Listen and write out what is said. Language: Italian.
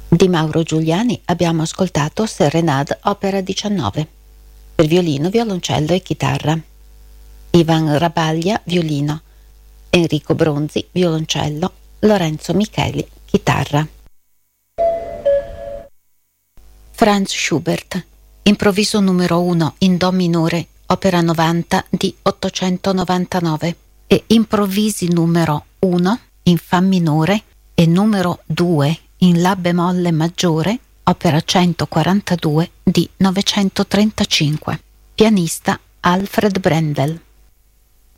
Di Mauro Giuliani abbiamo ascoltato Serenade opera 19 per violino, violoncello e chitarra. Ivan Rabaglia, violino, Enrico Bronzi, violoncello, Lorenzo Micheli, chitarra. Franz Schubert, improvviso numero 1 in Do minore, opera 90 di 899 e improvvisi numero 1 in Fa minore e numero 2 in La bemolle maggiore, opera 142 di 935. Pianista Alfred Brendel.